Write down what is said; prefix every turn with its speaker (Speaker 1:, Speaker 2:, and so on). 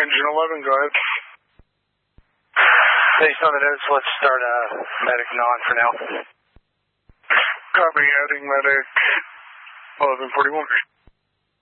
Speaker 1: engine 11, go ahead.
Speaker 2: Based on the notes, let's start medic non for now.
Speaker 1: Copy, adding medic 1141.